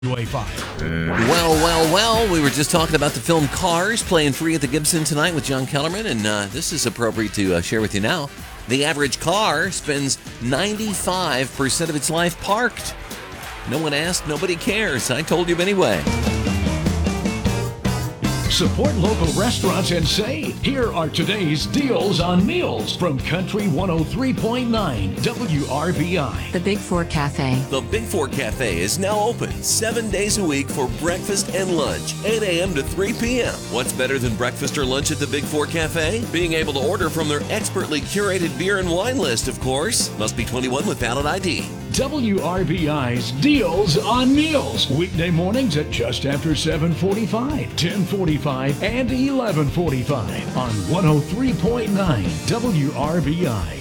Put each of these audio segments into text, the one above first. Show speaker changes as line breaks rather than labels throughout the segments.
Well, we were just talking about the film Cars, playing free at the Gibson tonight with John Kellerman, and this is appropriate to share with you now. The average car spends 95% of its life parked. No one asked, nobody cares. I told you anyway.
Support local restaurants and save. Here are today's deals on meals from Country 103.9 WRBI.
The Big Four Cafe.
The Big Four Cafe is now open 7 days a week for breakfast and lunch, 8 a.m. to 3 p.m. What's better than breakfast or lunch at the Big Four Cafe? Being able to order from their expertly curated beer and wine list, of course. Must be 21 with valid ID.
WRBI's Deals on Meals. Weekday mornings at just after 7:45, 10:45, and 11:45 on 103.9 WRBI.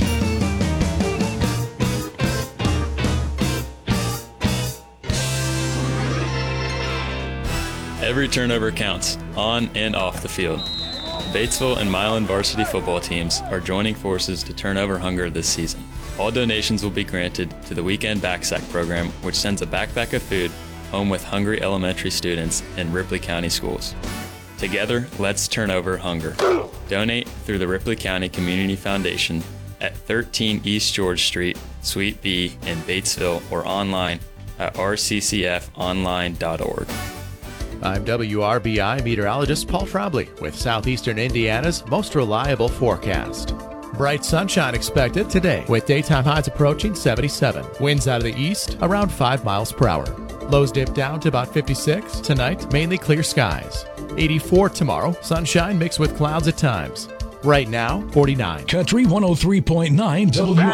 Every turnover counts, on and off the field. Batesville and Milan varsity football teams are joining forces to turn over hunger this season. All donations will be granted to the Weekend Backsack program, which sends a backpack of food home with hungry elementary students in Ripley County schools. Together, let's turn over hunger. Donate through the Ripley County Community Foundation at 13 East George Street, Suite B in Batesville, or online at rccfonline.org.
I'm WRBI meteorologist Paul Frobley with Southeastern Indiana's most reliable forecast. Bright sunshine expected today with daytime highs approaching 77. Winds out of the east around 5 miles per hour. Lows dip down to about 56. Tonight, mainly clear skies. 84 tomorrow, sunshine mixed with clouds at times. Right now, 49.
Country 103.9 WRBI.